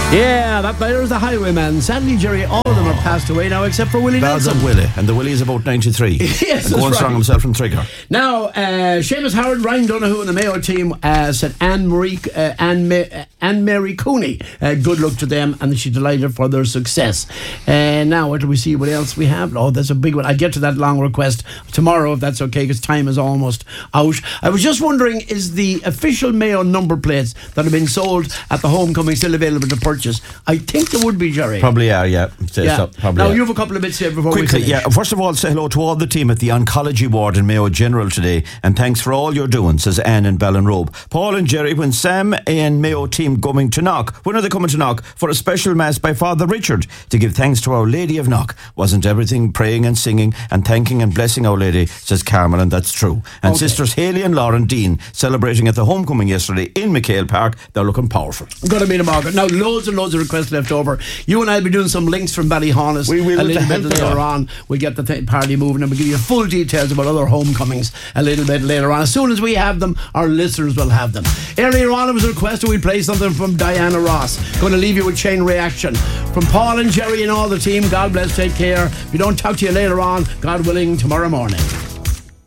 Yeah, there's the Highwayman. Sadly, Jerry, all of them are passed away now except for Willie Bells Nelson. of Willie, and the Willie is about 93. Yes, going that's strong right. himself from Trigger. Now, Seamus Howard, Ryan Donoghue and the Mayo team said Anne-Mary Cooney. Good luck to them, and she's delighted for their success. Now, what do we see? What else we have? Oh, that's a big one. I'll get to that long request tomorrow, if that's okay, because time is almost out. I was just wondering, is the official Mayo number plates that have been sold at the homecoming still available to purchase? I think there would be, Jerry. Probably are, yeah. Probably now, are. you have a couple of bits here before Quickly, we finish. yeah. First of all, say hello to all the team at the Oncology Ward in Mayo General today, and thanks for all you're doing, says Anne in Ballinrobe. Paul and Jerry, when Sam and Mayo team coming to Knock, when are they coming to Knock? For a special mass by Father Richard to give thanks to Our Lady of Knock. Wasn't everything praying and singing and thanking and blessing Our Lady, says Carmel, and that's true. And sisters Haley and Lauren Dean celebrating at the homecoming yesterday in McHale Park. They're looking powerful. Got to meet a market. Now, loads and loads of requests left over. You and I will be doing some links from Ballyhonest. We will, a little to bit help later on. We'll get the party moving, and we'll give you full details about other homecomings a little bit later on. As soon as we have them, our listeners will have them. Earlier on, it was a request that we play something from Diana Ross. Going to leave you with Chain Reaction. From Paul and Jerry and all the team, God bless, take care. If we don't talk to you later on, God willing, tomorrow morning.